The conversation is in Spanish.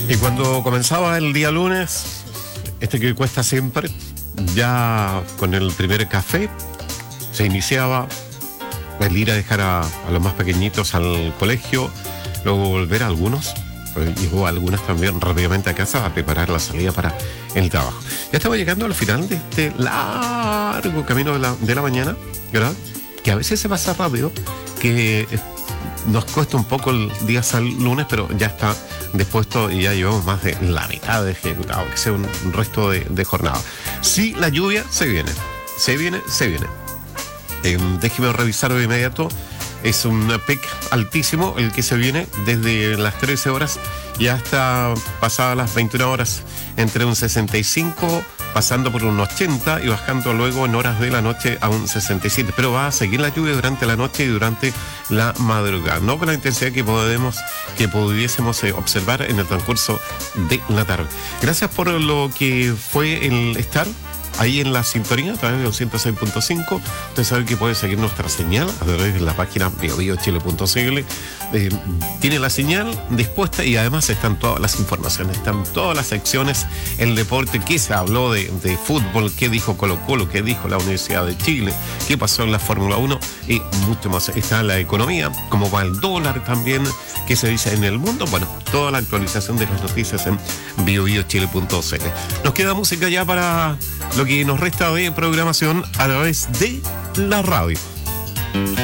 Y cuando comenzaba el día lunes, que cuesta siempre, ya con el primer café, se iniciaba el ir a dejar a los más pequeñitos al colegio, luego volver a algunos, llegó a algunas también rápidamente a casa a preparar la salida para el trabajo. Ya estamos llegando al final de este largo camino de la mañana, ¿verdad? Que a veces se pasa rápido, que nos cuesta un poco el día lunes, pero ya está dispuesto y ya llevamos más de la mitad de ejecutado, que sea un resto de jornada. Sí, la lluvia se viene. Déjeme revisar de inmediato. Es un pic altísimo el que se viene desde las 13 horas y hasta pasadas las 21 horas, entre un 65, pasando por un 80 y bajando luego en horas de la noche a un 67. Pero va a seguir la lluvia durante la noche y durante la madrugada, no con la intensidad que pudiésemos observar en el transcurso de la tarde. Gracias por lo que fue el estar ahí en la sintonía a través del 106.5. Usted sabe que puede seguir nuestra señal a través de la página biobiochile.cl. Tiene la señal dispuesta y además están todas las informaciones, están todas las secciones, el deporte, qué se habló de fútbol, qué dijo Colo-Colo, qué dijo la Universidad de Chile, qué pasó en la Fórmula 1 y mucho más. Está la economía, cómo va el dólar también, qué se dice en el mundo. Bueno, toda la actualización de las noticias en biobiochile.cl. Nos queda música ya para lo que nos resta de programación a través de la radio.